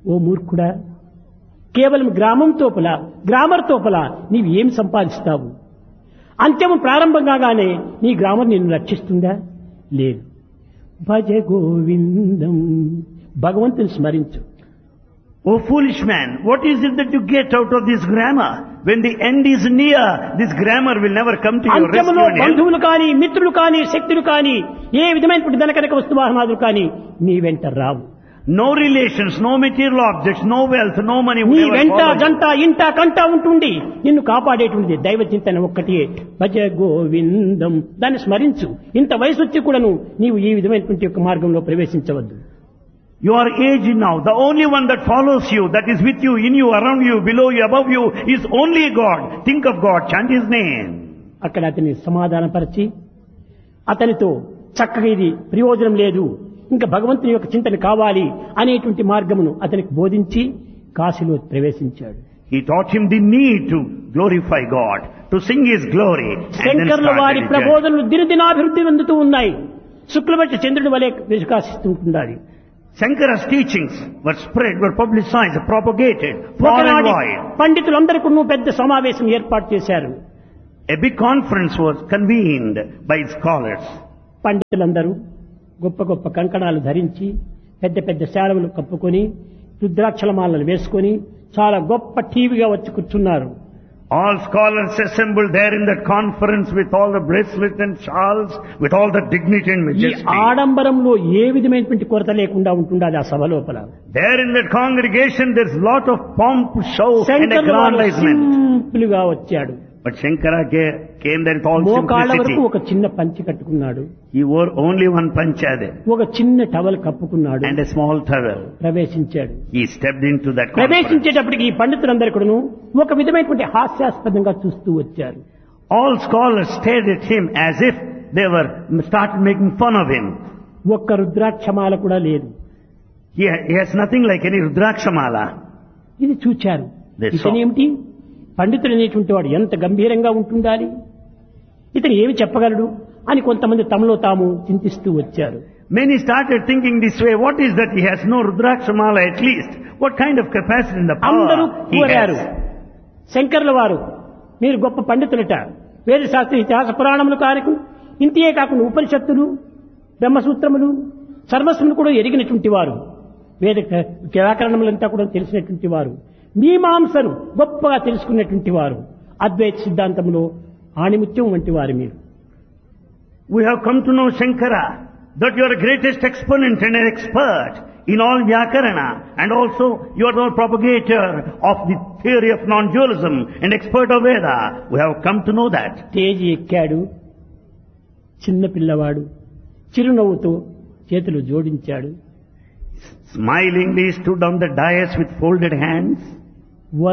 ఓ మూర్ఖుడా, కేవలం గ్రామర్ తోపల నీవు ఏం సంపాదిస్తావు? అంత్యము ప్రారంభం కాగానే నీ గ్రామర్ నిన్ను రక్షిస్తుందా? లేదు. భజ గోవిందం, భగవంతుని స్మరించు. O foolish man, what is it that you get out of this grammar? When the end is near, this grammar will never come to your rescue అంత్యములో and help. బంధువులు కానీ, మిత్రులు కానీ, శక్తులు కానీ, ఏ విధమైనటువంటి ధనకనక వస్తువాహనాదులు కానీ నీ వెంట రావు. No relations, no material objects, no wealth, no money నీ will ever వెంట follow you. జంట ఇంట కంట ఉంటుండి నిన్ను కాపాడేటువంటిది దైవ చింతన ఒక్కటే. భజ గోవిందం, దాన్ని స్మరించు. ఇంత వయసు వచ్చి కూడాను నీవు ఈ విధమైనటువంటి యొక్క మార్గంలో ప్రవేశించవద్దు. You are aged now. The only one that follows you, that is with you, in you, around you, below you, above you, is only God. Think of God, chant His name. అక్కడ అతని సమాధానపరిచి అతనితో చక్కగా ఇది ప్రయోజనం లేదు, ఇంకా భగవంతుని యొక్క చింతన కావాలి అనేటువంటి మార్గమును అతనికి బోధించి కాశీలో ప్రవేశించాడు. He taught him the need to glorify God, to sing His glory. And then శంకర్ల వారి started his journey. ప్రబోధనలు దినదినాభివృద్ధి చెందుతూ ఉన్నాయి. శుక్లపక్ష చంద్రుడి వలె వికాసిస్తుంటున్నాయి. Shankara's teachings were spread, were publicized, propagated far and ఒకనాటి wide. పండితులందరికీ పెద్ద సమావేశం ఏర్పాటు చేశారు. A big conference was convened by scholars. పండితులందరూ గొప్ప గొప్ప కంకణాలు ధరించి పెద్ద పెద్ద శాలువలు కప్పుకొని రుద్రాక్షలమాలను వేసుకొని చాలా గొప్ప టీవీగా వచ్చి కూర్చున్నారు. All scholars assembled there in that conference with all the bracelets and shawls, with all the dignity and ఈ majesty. ఆడంబరంలో ఏ విధమైనటువంటి కొరత లేకుండా ఉంటుండాలి ఆ సభ లోపల. There in that congregation there's lot of pomp, show and శంకరులు aggrandizement. సింపుల్ గా వచ్చాడు. But Shankara came there with all మోకాళ్ళ వరకు simplicity. ఒక చిన్న పంచి కట్టుకున్నాడు, He wore only one panchade ఒక చిన్న towel కప్పుకున్నాడు, and a small towel. ప్రవేశించాడు. He stepped into that conference. ప్రవేశించేటప్పటికి ఈ పండితులందరూ కూడాను ఒక విధమైనటువంటి హాస్యాస్పదంగా చూస్తూ వచ్చారు. All scholars stared at him as if they were started making fun of him. ఒక్క రుద్రాక్షమాల కూడా లేదు. He has nothing like any Rudrakshamala. ఇది చూచారు. They saw. ఇతనేమిటి, పండితుడు అనేటువంటి వాడు ఎంత గంభీరంగా ఉంటుండాలి, ఇతను ఏమి చెప్పగలడు అని కొంతమంది తమలో తాము చింతిస్తూ వచ్చారు. Many started thinking this way, what is that he has no Rudrakshamala at least? What kind of capacity in the అందరూ power he కోరారు, has? శంకర్ల వారు మీరు గొప్ప పండితులట, వేద శాస్త్ర ఇతిహాస పురాణములు కారకు ఇంతే కాకుండా ఉపనిషత్తులు, బ్రహ్మసూత్రములు, సర్వస్వములు కూడా ఎరిగినటువంటి వారు, వేద వ్యాకరణములంతా కూడా తెలిసినటువంటి వారు, మీమాంసను గొప్పగా తెలుసుకున్నటువంటి వారు, అద్వైత సిద్ధాంతంలో ఆణిముత్యం వంటి వారు మీరు. We have come to know Shankara, that you are the greatest exponent and an expert in all Vyakarana, and also you are the propagator of the theory of non-dualism and expert of Veda. We have come to know that. Teji ఎక్కాడు, చిన్న పిల్లవాడు చిరునవ్వుతో చేతులు జోడించాడు. Smilingly stood on the dais with folded hands.